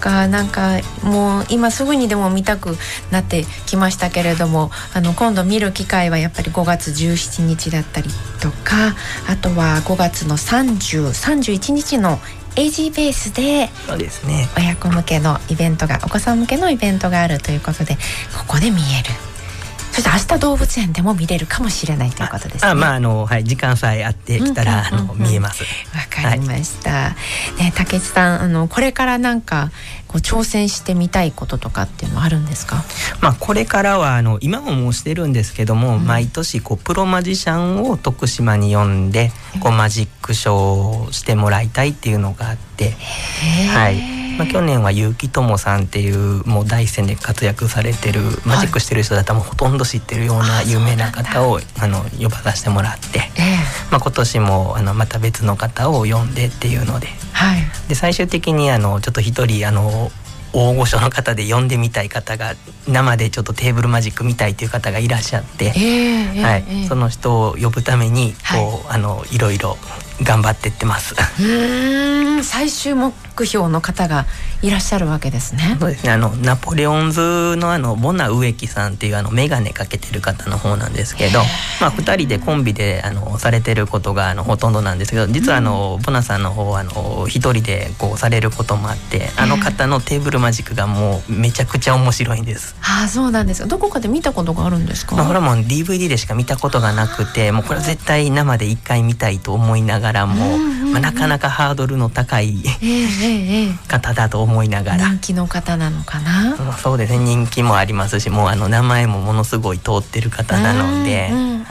か。なんかもう今すぐにでも見たくなってきましたけれども、今度見る機会はやっぱり5月17日だったりとか、あとは5月の30、31日のAG ベースで、 そうですね、 親子向けのイベントが、お子さん向けのイベントがあるということで、ここで見える。そして明日動物園でも見れるかもしれないということですね。 はい、時間さえあってきたら、見えます。 わかりました。ね、竹内さん、これからなんかこう挑戦してみたいこととかっていうのはあるんですか？ これからは今ももうしてるんですけども、毎年プロマジシャンを徳島に呼んでマジックショーをしてもらいたいっていうのがあって、はい、去年は結城友さんっていうもう第一線で活躍されてるマジックしてる人だったらもうほとんど知ってるような有名な方を呼ばさせてもらって、今年もまた別の方を呼んでっていうので、で最終的にちょっと一人大御所の方で呼んでみたい方が、生でちょっとテーブルマジック見たいという方がいらっしゃって、その人を呼ぶためにいろいろ頑張ってってます。 最終目標の方がいらっしゃるわけですね。 そうですね、ナポレオンズのボナ植木さんっていうメガネかけてる方の方なんですけど、2人でコンビでされてることがほとんどなんですけど、実はボナさんの方一人でされることもあって、方のテーブルマジックがもうめちゃくちゃ面白いんです。 そうなんですか。どこかで見たことがあるんですか？ これはもう DVD でしか見たことがなくて、もうこれは絶対生で一回見たいと思いながらも、なかなかハードルの高い方だと思いながら、 人気の方なのかな。 そうですね、人気もありますし、もう名前もものすごい通ってる方なので、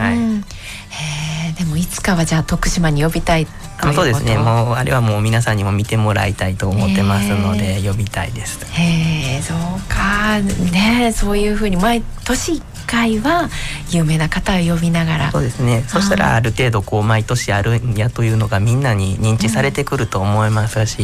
でもいつかはじゃあ徳島に呼びたいということ。 そうですね、もうあれはもう皆さんにも見てもらいたいと思ってますので、呼びたいです。 そうかね、そういうふうに毎年1回は有名な方を呼びながら。 そうですね、そしたらある程度毎年あるんやというのがみんなに認知されてくると思いますし、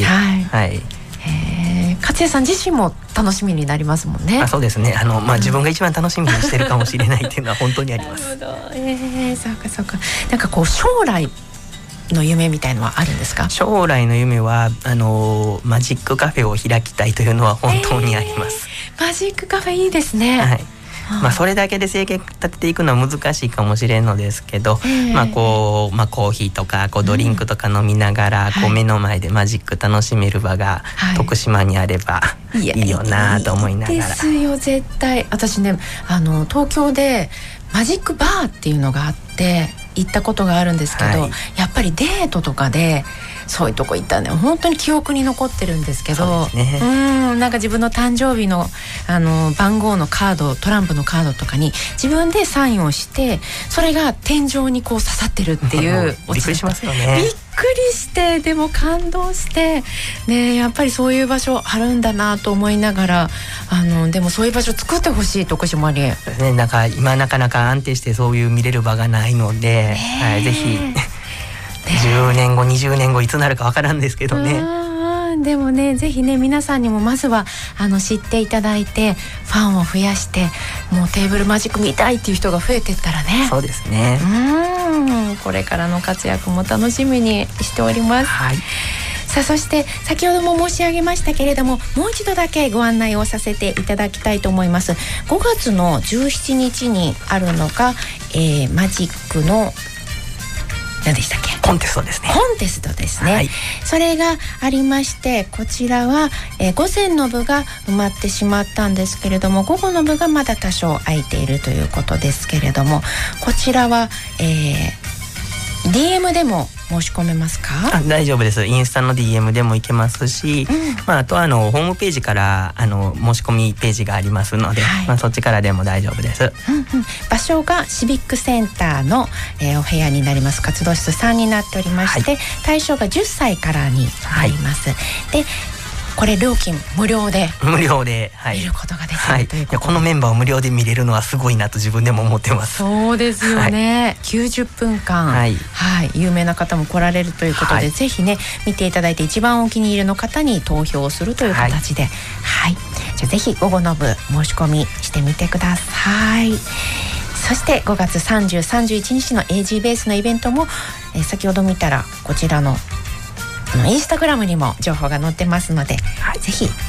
勝谷さん自身も楽しみになりますもんね。 そうですね、自分が一番楽しみにしてるかもしれないっていうのは本当にあります。 そうか。なんか将来の夢みたいのはあるんですか？ 将来の夢はマジックカフェを開きたいというのは本当にあります。 マジックカフェいいですね。 それだけで生計立てていくのは難しいかもしれんのですけど、コーヒーとかドリンクとか飲みながら、目の前でマジック楽しめる場が徳島にあればいいよなと思いながら。 ですよ、絶対。私ね、東京でマジックバーっていうのがあって行ったことがあるんですけど、やっぱりデートとかでそういうとこ行ったね、本当に記憶に残ってるんですけど、なんか自分の誕生日の番号のカード、トランプのカードとかに自分でサインをして、それが天井に刺さってるっていうびっくりしますよね。 びっくりして、でも感動してね、やっぱりそういう場所あるんだなと思いながら、でもそういう場所作ってほしい、徳島に。 なんか今なかなか安定してそういう見れる場がないので、ぜひ10年後20年後いつなるかわからんですけどね。 でもね、ぜひね、皆さんにもまずは知っていただいて、ファンを増やして、もうテーブルマジック見たいっていう人が増えてったらね。 そうですね。 これからの活躍も楽しみにしております。さあ、そして先ほども申し上げましたけれども、もう一度だけご案内をさせていただきたいと思います。5月の17日にあるのが、マジックの何でしたっけ？ コンテストですね。 コンテストですね。それがありまして、こちらは、午前の部が埋まってしまったんですけれども、午後の部がまだ多少空いているということですけれども、こちらは、DM でも申し込めますか？ 大丈夫です。インスタの DM でもいけますし、あとホームページから申し込みページがありますので、そっちからでも大丈夫です。 場所がシビックセンターの、お部屋になります。活動室3になっておりまして、対象が10歳からになります。で、これ料金無料で見ることができるということで、 このメンバーを無料で見れるのはすごいなと自分でも思ってます。 そうですよね。90分間、有名な方も来られるということで、ぜひね、見ていただいて一番お気に入りの方に投票をするという形で、じゃあぜひ午後の部申し込みしてみてください。そして5月30、31日の AG ベースのイベントも、先ほど見たらこちらのインスタグラムにも情報が載ってますので、ぜひ